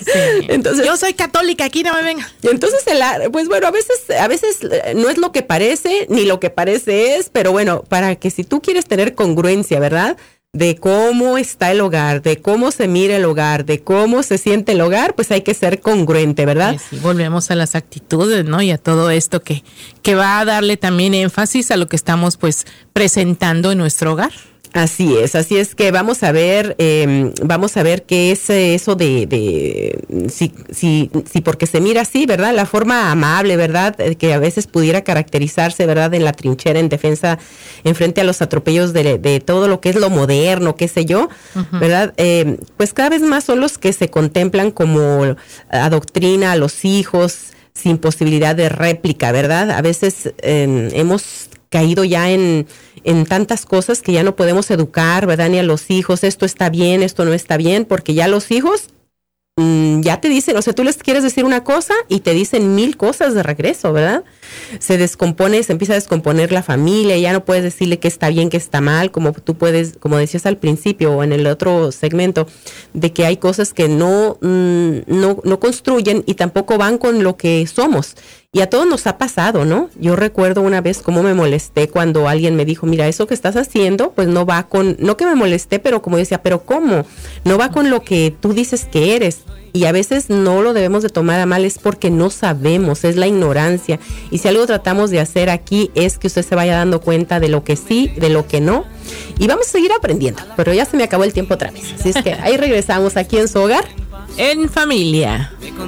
Entonces, yo soy católica, aquí no me venga. Entonces, pues bueno, a veces no es lo que parece, ni lo que parece es, pero bueno, para que si tú quieres tener congruencia, ¿verdad?, de cómo está el hogar, de cómo se mira el hogar, de cómo se siente el hogar, pues hay que ser congruente, ¿verdad? Sí, volvemos a las actitudes, ¿no? Y a todo esto que va a darle también énfasis a lo que estamos pues presentando en nuestro hogar. Así es que vamos a ver qué es eso de si porque se mira así, ¿verdad? La forma amable, ¿verdad? Que a veces pudiera caracterizarse, ¿verdad? En la trinchera, en defensa, en frente a los atropellos de todo lo que es lo moderno, qué sé yo, uh-huh. ¿Verdad? Pues cada vez más son los que se contemplan como adoctrina a los hijos sin posibilidad de réplica, ¿verdad? A veces hemos caído ya en tantas cosas que ya no podemos educar, ¿verdad? Ni a los hijos, esto está bien, esto no está bien, porque ya los hijos ya te dicen, o sea, tú les quieres decir una cosa y te dicen 1000 cosas de regreso, ¿verdad? Se empieza a descomponer la familia, ya no puedes decirle qué está bien, qué está mal, como tú puedes, como decías al principio o en el otro segmento, de que hay cosas que no construyen y tampoco van con lo que somos. Y a todos nos ha pasado, ¿no? Yo recuerdo una vez cómo me molesté cuando alguien me dijo, mira, eso que estás haciendo, pues no va con, no que me molesté, pero como decía, pero ¿cómo? No va con lo que tú dices que eres. Y a veces no lo debemos de tomar a mal, es porque no sabemos, es la ignorancia. Y si algo tratamos de hacer aquí es que usted se vaya dando cuenta de lo que sí, de lo que no. Y vamos a seguir aprendiendo, pero ya se me acabó el tiempo otra vez. Así es que ahí regresamos aquí en su hogar. En familia.